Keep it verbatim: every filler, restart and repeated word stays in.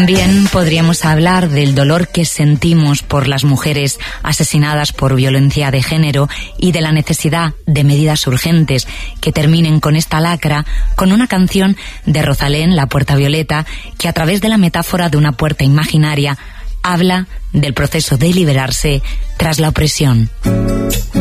También podríamos hablar del dolor que sentimos por las mujeres asesinadas por violencia de género y de la necesidad de medidas urgentes que terminen con esta lacra, con una canción de Rosalén, La Puerta Violeta, que a través de la metáfora de una puerta imaginaria habla del proceso de liberarse tras la opresión.